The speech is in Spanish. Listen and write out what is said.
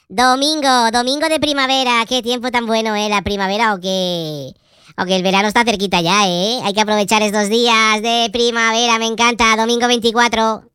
Domingo de primavera. Qué tiempo tan bueno, la primavera o que el verano está cerquita ya, Hay que aprovechar estos días de primavera, me encanta. Domingo 24.